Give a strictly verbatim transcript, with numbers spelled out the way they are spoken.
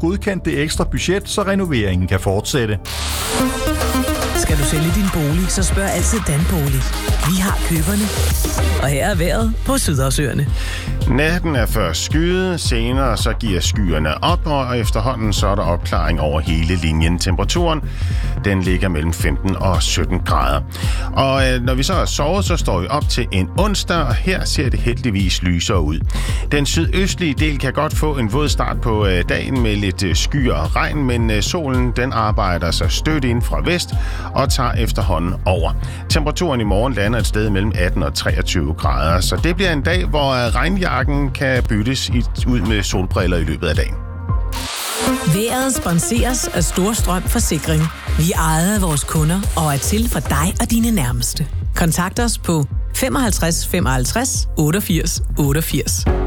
godkendt det ekstra budget, så renoveringen kan fortsætte. Skal du sælge din bolig, så spørg altid Danbolig. Vi har køberne. Og her er vejret på Sydhavsøerne. Natten er først skyet, senere så giver skyerne op, og efterhånden så er der opklaring over hele linjen. Temperaturen, den ligger mellem femten og sytten grader. Og øh, når vi så har sovet, så står vi op til en onsdag, og her ser det heldigvis lysere ud. Den sydøstlige del kan godt få en våd start på øh, dagen med lidt øh, skyer og regn, men øh, solen den arbejder sig stødt ind fra vest og tager efterhånden over. Temperaturen i morgen lander et sted mellem atten og treogtyve grader, så det bliver en dag, hvor regnjakken kan byttes ud med solbriller i løbet af dagen. Vejret sponseres af Storstrøm Forsikring. Vi ejer vores kunder og er til for dig og dine nærmeste. Kontakt os på femoghalvtreds femoghalvtreds otteogfirs otteogfirs.